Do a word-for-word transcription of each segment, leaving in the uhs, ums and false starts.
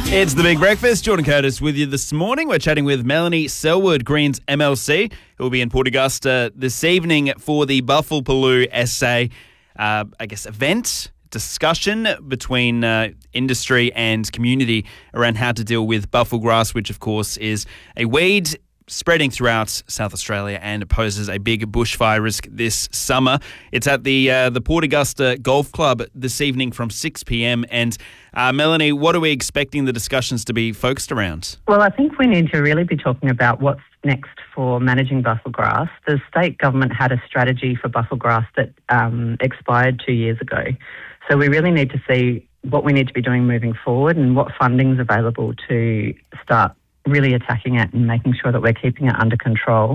It's The Big Breakfast. Jordan Curtis with you this morning. We're chatting with Melanie Selwood, Greens M L C, who will be in Port Augusta this evening for the Buffalo S A, uh, I guess, event, discussion between uh, industry and community around how to deal with buffalo grass, which, of course, is a weed spreading throughout South Australia and it poses a big bushfire risk this summer. It's at the uh, the Port Augusta Golf Club this evening from six p.m. And uh, Melanie, what are we expecting the discussions to be focused around? Well, I think we need to really be talking about what's next for managing buffalo grass. The state government had a strategy for buffalo grass that um, expired two years ago. So we really need to see what we need to be doing moving forward and what funding's available to start really attacking it and making sure that we're keeping it under control.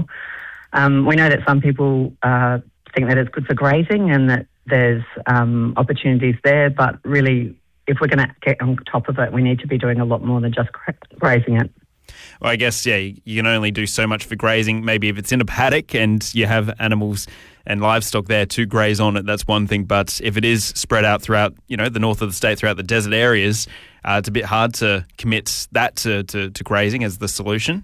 Um, we know that some people uh, think that it's good for grazing and that there's um, opportunities there, but really, if we're going to get on top of it, we need to be doing a lot more than just grazing it. Well, I guess, yeah, you can only do so much for grazing. Maybe if it's in a paddock and you have animals and livestock there to graze on it, that's one thing. But if it is spread out throughout, you know, the north of the state, throughout the desert areas, uh, it's a bit hard to commit that to, to, to grazing as the solution.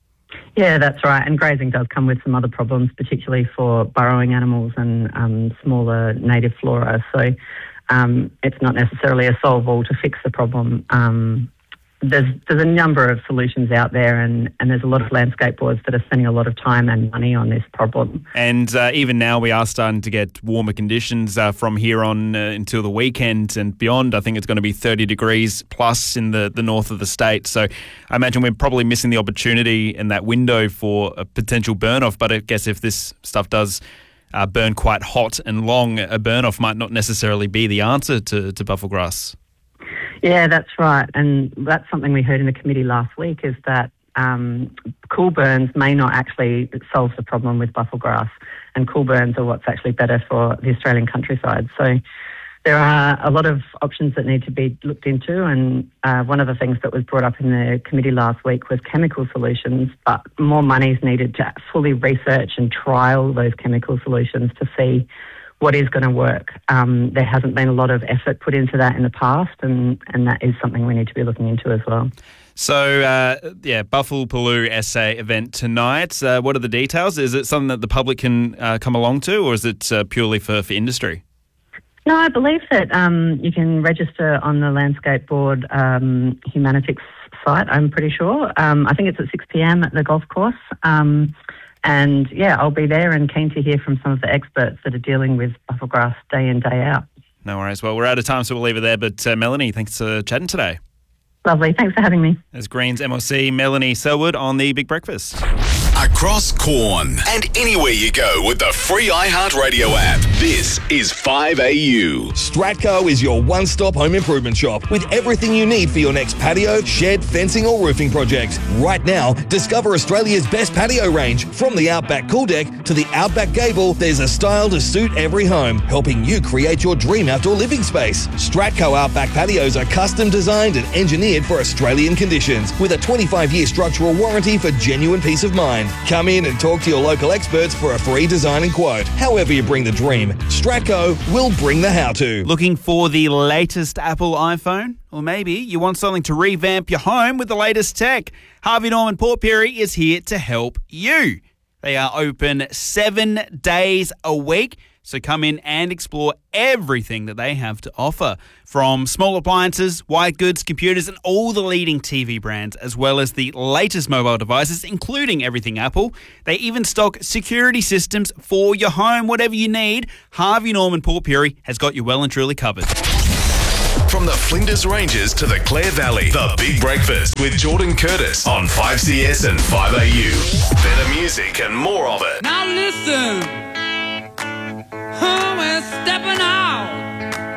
Yeah, that's right. And grazing does come with some other problems, particularly for burrowing animals and um, smaller native flora. So um, it's not necessarily a solve-all to fix the problem. Um There's there's a number of solutions out there, and, and there's a lot of landscape boards that are spending a lot of time and money on this problem. And uh, even now we are starting to get warmer conditions uh, from here on uh, until the weekend and beyond. I think it's going to be thirty degrees plus in the, the north of the state. So I imagine we're probably missing the opportunity in that window for a potential burn-off. But I guess if this stuff does uh, burn quite hot and long, a burn-off might not necessarily be the answer to, to buffalo grass. Yeah, that's right. And that's something we heard in the committee last week, is that um, cool burns may not actually solve the problem with buffalo grass, and cool burns are what's actually better for the Australian countryside. So there are a lot of options that need to be looked into, and uh, one of the things that was brought up in the committee last week was chemical solutions, but more money is needed to fully research and trial those chemical solutions to see what is going to work. Um, there hasn't been a lot of effort put into that in the past, and, and that is something we need to be looking into as well. So, uh, yeah, Buffalo S A event tonight. Uh, what are the details? Is it something that the public can uh, come along to, or is it uh, purely for, for industry? No, I believe that um, you can register on the Landscape Board um, Humanitics site, I'm pretty sure. Um, I think it's at six p.m. at the golf course. Um And, yeah, I'll be there and keen to hear from some of the experts that are dealing with buffalo grass day in, day out. No worries. Well, we're out of time, so we'll leave it there. But, uh, Melanie, thanks for chatting today. Lovely. Thanks for having me. As Greens M L C, Melanie Selwood on The Big Breakfast. Across Corn and anywhere you go with the free iHeartRadio app. This is five A U. Stratco is your one-stop home improvement shop with everything you need for your next patio, shed, fencing or roofing project. Right now, discover Australia's best patio range. From the Outback Cool Deck to the Outback Gable, there's a style to suit every home, helping you create your dream outdoor living space. Stratco Outback patios are custom designed and engineered for Australian conditions with a twenty-five year structural warranty for genuine peace of mind. Come in and talk to your local experts for a free design and quote. However you bring the dream, Stratco will bring the how-to. Looking for the latest Apple iPhone? Or maybe you want something to revamp your home with the latest tech? Harvey Norman Port Pirie is here to help you. They are open seven days a week. So come in and explore everything that they have to offer, from small appliances, white goods, computers, and all the leading T V brands, as well as the latest mobile devices, including everything Apple. They even stock security systems for your home. Whatever you need, Harvey Norman Port Pirie has got you well and truly covered. From the Flinders Ranges to the Clare Valley, The Big Breakfast with Jordan Curtis on five C S and five A U. Better music and more of it. Now listen. Oh, it's